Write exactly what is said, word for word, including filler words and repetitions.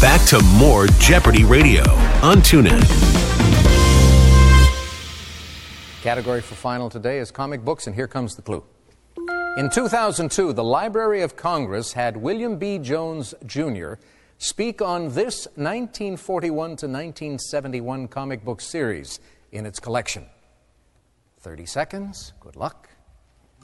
back to more Jeopardy Radio on TuneIn. Category for final today is comic books, and here comes the clue. In two thousand two, the Library of Congress had William B. Jones, Junior speak on this nineteen forty-one to nineteen seventy-one comic book series in its collection. thirty seconds. Good luck.